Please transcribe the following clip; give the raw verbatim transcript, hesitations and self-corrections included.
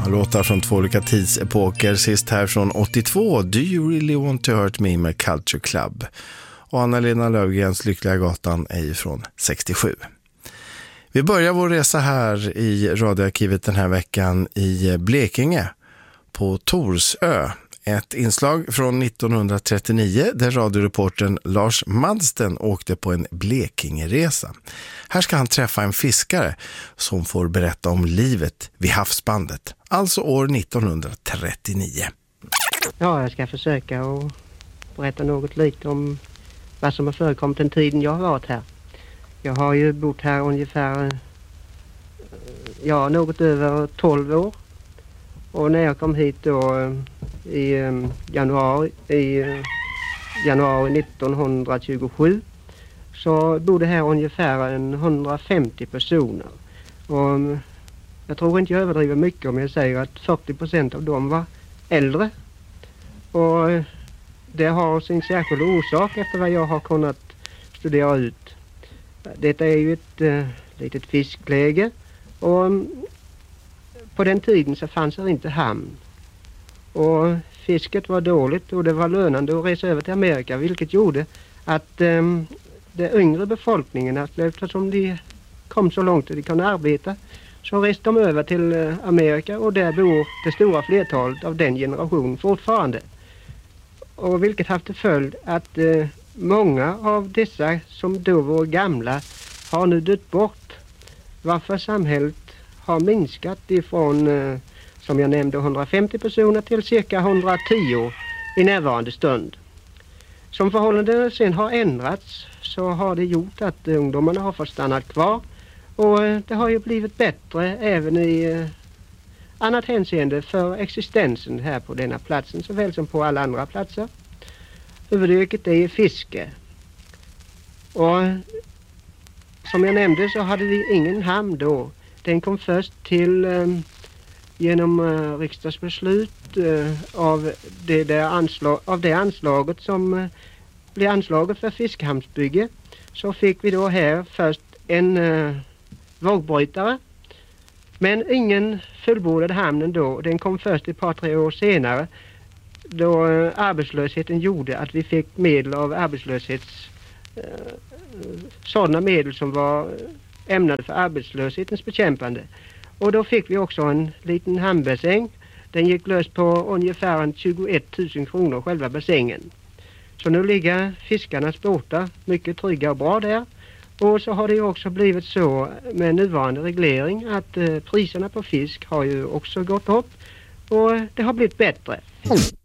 Låtar från två olika tidsepoker. Sist här från åttiotvå, Do You Really Want To Hurt Me med Culture Club. Och Anna-Lena Löfgrens Lyckliga gatan är från sextiosju. Vi börjar vår resa här i radioarkivet den här veckan i Blekinge på Torsö. Ett inslag från nittonhundratrettionio där radioreportern Lars Madsten åkte på en Blekingeresa. Här ska han träffa en fiskare som får berätta om livet vid havsbandet, alltså år nittonhundratrettionio. Ja, jag ska försöka att berätta något lite om vad som har förekommit den tiden jag har varit här. Jag har ju bott här ungefär, ja, något över tolv år. Och när jag kom hit då i januari, i januari nittonhundratjugosju så bodde här ungefär en hundrafemtio personer. Och jag tror inte jag överdriver mycket om jag säger att fyrtio procent av dem var äldre. Och det har sin särskilda orsak efter vad jag har kunnat studera ut. Detta är ju ett uh, litet fiskläge och på den tiden så fanns det inte hamn. Och fisket var dåligt och det var lönande att resa över till Amerika, vilket gjorde att um, den yngre befolkningen, att eftersom de kom så långt att de kunde arbeta, så reste de över till uh, Amerika och där bor det stora flertalet av den generationen fortfarande. Och vilket haft till följd att uh, många av dessa som då var gamla har nu dött bort, varför samhället har minskat ifrån, uh, som jag nämnde, hundrafemtio personer till cirka hundratio i närvarande stund. Som förhållandena sen har ändrats så har det gjort att ungdomarna har fått stanna kvar och uh, det har ju blivit bättre även i uh, annat hänseende för existensen här på denna platsen såväl som på alla andra platser. Huvudyrket är fiske. Och som jag nämnde så hade vi ingen hamn då. Den kom först till um, genom uh, riksdagsbeslut uh, av, det där anslag, av det anslaget som uh, blev anslaget för fiskhamnsbygge. Så fick vi då här först en uh, vågbrytare. Men ingen fullbordade hamnen då. Den kom först ett par tre år senare, då arbetslösheten gjorde att vi fick medel av arbetslöshets eh, sådana medel som var ämnade för arbetslöshetens bekämpande. Och då fick vi också en liten hamnbassäng. Den gick lös på ungefär tjugoett tusen kronor själva bassängen. Så nu ligger fiskarnas båtar mycket trygga och bra där. Och så har det ju också blivit så med nuvarande reglering att eh, priserna på fisk har ju också gått upp och det har blivit bättre.